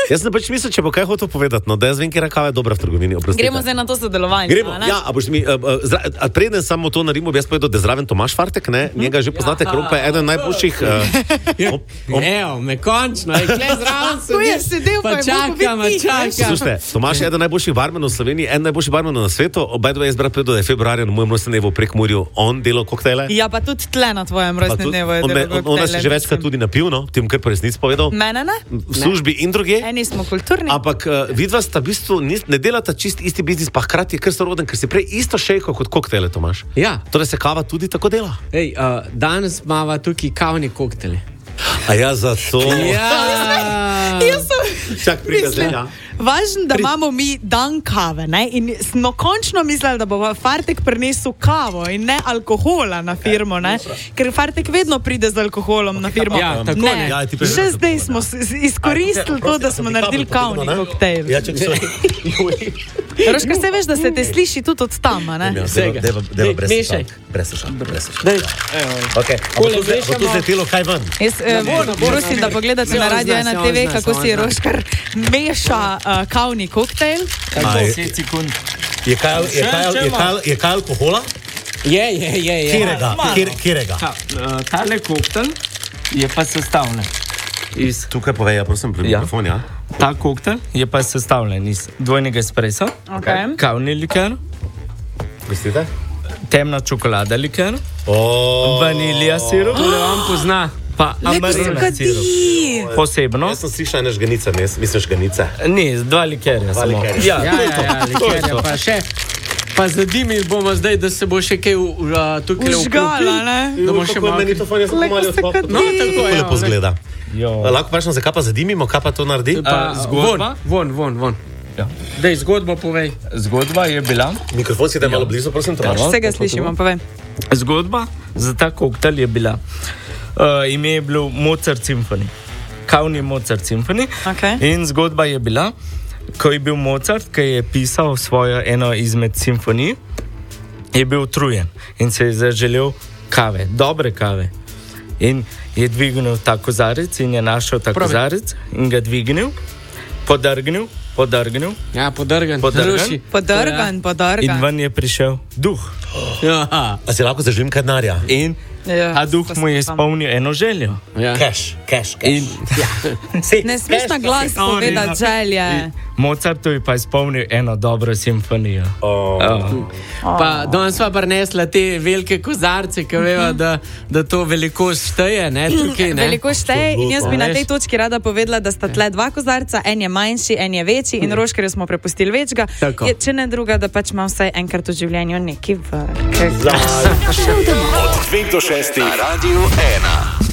Jaz sem pač mislil, če bo kaj hotel povedati, no, da jaz vem, kera kava je dobra v trgovini. Oprostite. Gremo zdaj na to sodelovanje. Gremo, ja, a boš mi, preden samo to naredimo, bi jaz povedal, da je zraven Tomaž Fartek, ne, njega že poznate, Krompa je eden najboljših. Evo, me končno, je kle zraven Tu je sedel, pa čakam. Slušajte, Tomaž je eden najboljših barmenov v Sloveniji, eden najboljših barmenov na svetu, obedva je zbrat povedal, da je februarja na mojem rojstnem dnevu v Prekmurju on delal koktejle. Ja, pa tudi tle na tvojem rojstnem dnevu je delal koktejle. On nas je že večkrat tudi napil, no, tem, kar pa resnic povedal. Mene ne? V službi in druge. Eni smo kulturni. Ampak vidva sta v bistvu ne delata čist isti biznis, pa hkrati je kar soroden, ker si prej isto šejko kot koktejle, Tomaž. Ja. Torej se kava tudi tako dela. Ej, danes imamo tukaj kavni koktejli. A ja, zato. Ja. Čak, pride zdaj, ja. Važno, da imamo mi dan kave, ne? In smo končno mislili, da bo Fartek prinesel kavo in ne alkohola na firmo, ne? Ker Fartek vedno pride z alkoholom na firmo. Ja, tako ne. Ja, Že zdaj smo izkoristili to, da smo naredili kavni koktejl. Ja, čak, Roška, se veš, da se te sliši tudi od tam, ne? Deva brez slušalk. Ok, ampak tu se je telo kaj ven. Jaz prosim, da pogledate na Radio 1 TV, kako si Roškar meša kavni koktejl. Je kaj alkohola? Je. Kjerega? Tale koktejl je pa sestavljen. Tukaj povej, ja, prosim, pri mikrofon, ja. Ta koktejl je pa sestavljen iz dvojnega espressa, kavni liker, Mislite? temna čokolada liker, vanilija sirup, Tole vam pozna. pa amarena sirup. Posebno. Jaz sem slišal ene žganice, mislim žganice. Ni, dva likerja samo. Ja, likerja pa še. Pa zadimili bomo zdaj, da se bo še kaj tukaj Užgala, ne? Da bo še malo. Lepo se kot No, tako je. Lepo zgleda. Jo. Lahko vprašam, zakaj pa zadimimo, kaj pa to naredi? Zgodba? Von. Ja. Dej, zgodbo povej. Zgodba je bila, Mikrofon si da malo blizu, prosim, Tomaž. Vsega slišimo, povej. zgodba za ta koktejl je bila, ime je bilo Mozart Symphony, kavni Mozart Symphony. Okay. In zgodba je bila, ko je bil Mozart, ki je pisal svojo eno izmed simfonij, je bil utrujen in se je zaželel kave, dobre kave. In je dvignil ta kozarec in je našel ta kozarec in ga dvignil, podrgnil. Ja, podrgan. Podrgan. In ven je prišel duh. Ja. A si lahko zaželim kaj denarja? In ta duh mu je izpolnil eno željo. Ja. Cash. In Ne smeš na glas povedati želje. Mozartu je pa izpolnil eno dobro simfonijo. Pa danes sva prinesla te velike kozarce, ki veva, da to velikost šteje, ne, tukaj, ne. Velikost šteje in jaz bi na tej točki rada povedala, da sta tle dva kozarca, en je manjši, en je večji in Roškarju smo prepustili večga. Če ne druga, da pač ima vsaj enkrat v življenju neki vrh. Od 2 do 6 na Radio 1.